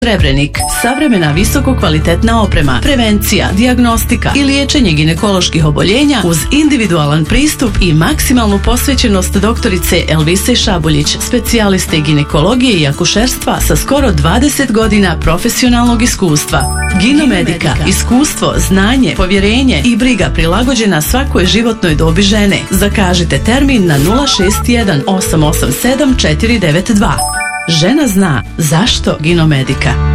Srebrenik. Savremena visoko kvalitetna oprema, prevencija, dijagnostika i liječenje ginekoloških oboljenja uz individualan pristup i maksimalnu posvećenost doktorice Elvise Šabuljić, specijaliste ginekologije i akušerstva sa skoro 20 godina profesionalnog iskustva. Ginomedika. Iskustvo, znanje, povjerenje i briga prilagođena svakoj životnoj dobi žene. Zakažite termin na 061 887 492. Žena zna zašto Ginomedika.